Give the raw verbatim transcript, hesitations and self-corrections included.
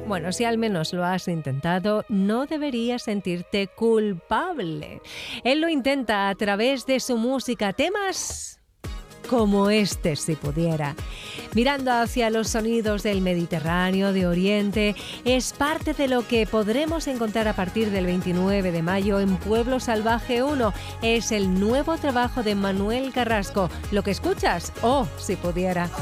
Bueno, si al menos lo has intentado, no deberías sentirte culpable. Él lo intenta a través de su música, temas como este, si pudiera. Mirando hacia los sonidos del Mediterráneo, de Oriente, es parte de lo que podremos encontrar a partir del veintinueve de mayo en Pueblo Salvaje uno. Es el nuevo trabajo de Manuel Carrasco. Lo que escuchas, oh, si pudiera.